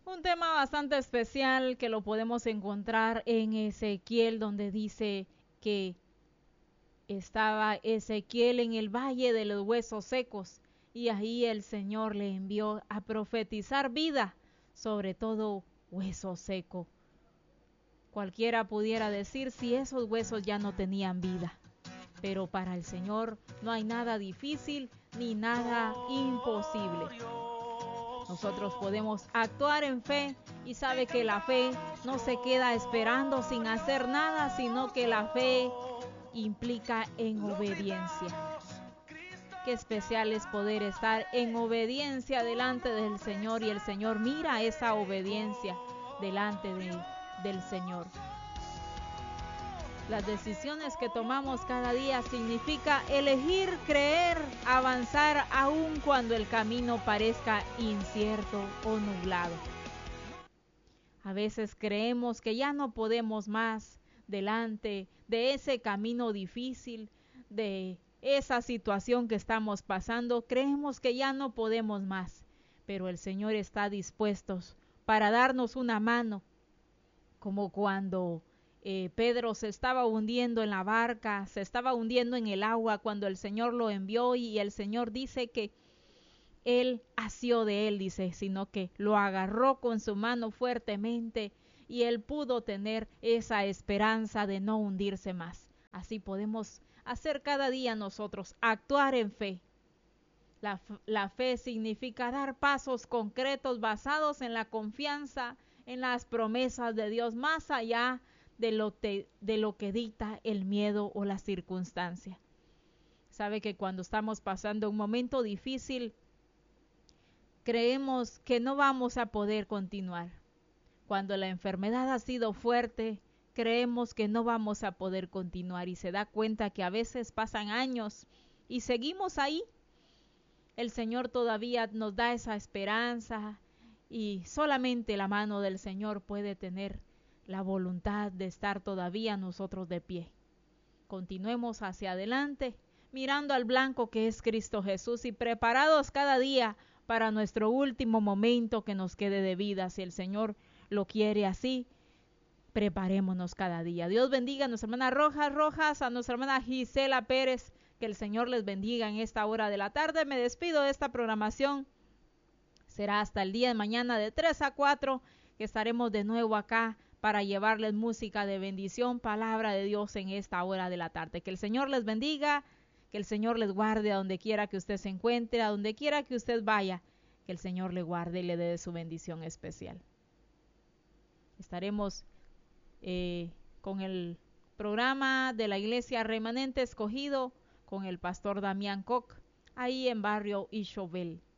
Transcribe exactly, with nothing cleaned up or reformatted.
Un tema bastante especial que lo podemos encontrar en Ezequiel, donde dice que estaba Ezequiel en el valle de los huesos secos y ahí el Señor le envió a profetizar vida, sobre todo hueso seco. Cualquiera pudiera decir si esos huesos ya no tenían vida, pero para el Señor no hay nada difícil ni nada imposible. Nosotros podemos actuar en fe y sabe que la fe no se queda esperando sin hacer nada, sino que la fe implica en obediencia. Qué especial es poder estar en obediencia delante del Señor, y el Señor mira esa obediencia delante de, del Señor. Las decisiones que tomamos cada día significa elegir, creer, avanzar aun cuando el camino parezca incierto o nublado. A veces creemos que ya no podemos más delante de ese camino difícil, de esa situación que estamos pasando. Creemos que ya no podemos más, pero el Señor está dispuesto para darnos una mano, como cuando Eh, Pedro se estaba hundiendo en la barca, se estaba hundiendo en el agua cuando el Señor lo envió, y el Señor dice que Él asió de él, dice, sino que lo agarró con su mano fuertemente y él pudo tener esa esperanza de no hundirse más. Así podemos hacer cada día nosotros, actuar en fe. La, la fe significa dar pasos concretos basados en la confianza, en las promesas de Dios, más allá de lo, te, de lo que dicta el miedo o la circunstancia. Sabe que cuando estamos pasando un momento difícil, creemos que no vamos a poder continuar. Cuando la enfermedad ha sido fuerte, creemos que no vamos a poder continuar, y se da cuenta que a veces pasan años y seguimos ahí. El Señor todavía nos da esa esperanza, y solamente la mano del Señor puede tener la voluntad de estar todavía nosotros de pie. Continuemos hacia adelante, mirando al blanco que es Cristo Jesús, y preparados cada día para nuestro último momento que nos quede de vida. Si el Señor lo quiere así, preparémonos cada día. Dios bendiga a nuestra hermana Rojas Rojas, a nuestra hermana Gisela Pérez, que el Señor les bendiga en esta hora de la tarde. Me despido de esta programación. Será hasta el día de mañana de tres a cuatro, que estaremos de nuevo acá para llevarles música de bendición, palabra de Dios en esta hora de la tarde. Que el Señor les bendiga, que el Señor les guarde a donde quiera que usted se encuentre, a donde quiera que usted vaya, que el Señor le guarde y le dé su bendición especial. Estaremos eh, con el programa de la Iglesia Remanente Escogido, con el pastor Damián Koch, ahí en barrio Ishovel.